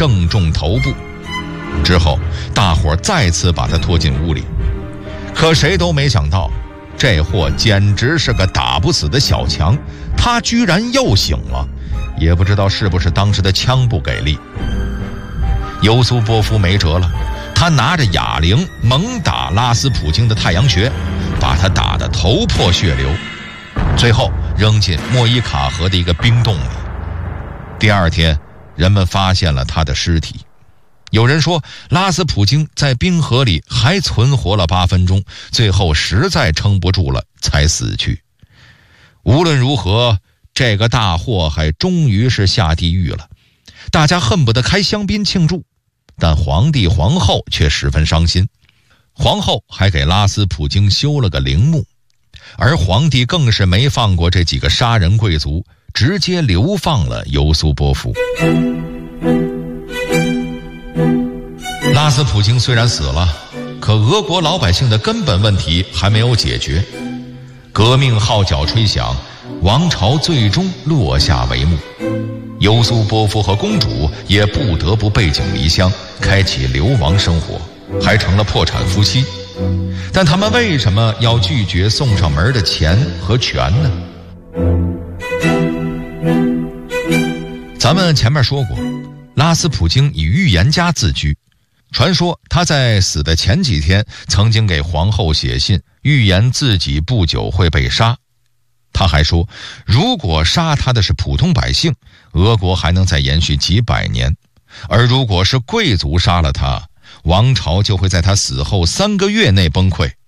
正中头部。之后大伙再次把他拖进屋里，可谁都没想到，这货简直是个打不死的小强，他居然又醒了，也不知道是不是当时的枪不给力。尤苏波夫没辙了，他拿着哑铃猛打拉斯普京的太阳穴，把他打得头破血流，最后扔进莫伊卡河的一个冰洞里。第二天，人们发现了他的尸体。有人说拉斯普京在冰河里还存活了8分钟，最后实在撑不住了才死去。无论如何，这个大祸害终于是下地狱了，大家恨不得开香槟庆祝，但皇帝皇后却十分伤心。皇后还给拉斯普京修了个陵墓，而皇帝更是没放过这几个杀人贵族，直接流放了尤苏波夫。拉斯普京虽然死了，可俄国老百姓的根本问题还没有解决。革命号角吹响，王朝最终落下帷幕。尤苏波夫和公主也不得不背井离乡，开启流亡生活，还成了破产夫妻。但他们为什么要拒绝送上门的钱和权呢？咱们前面说过，拉斯普京以预言家自居，传说他在死的前几天曾经给皇后写信，预言自己不久会被杀。他还说，如果杀他的是普通百姓，俄国还能再延续几百年；而如果是贵族杀了他，王朝就会在他死后3个月内崩溃。